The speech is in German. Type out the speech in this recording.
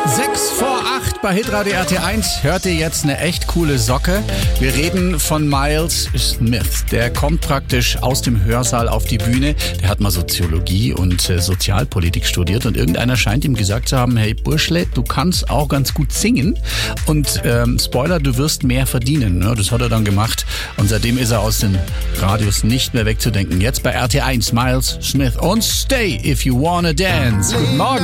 6:08 bei Hitradio RT1 hört ihr jetzt eine echt coole Socke. Wir reden von Miles Smith. Der kommt praktisch aus dem Hörsaal auf die Bühne. Der hat mal Soziologie und Sozialpolitik studiert und irgendeiner scheint ihm gesagt zu haben, hey Burschle, du kannst auch ganz gut singen und Spoiler, du wirst mehr verdienen. Ja, das hat er dann gemacht und seitdem ist er aus den Radios nicht mehr wegzudenken. Jetzt bei RT1 Miles Smith und Stay If You Wanna Dance. Guten Morgen.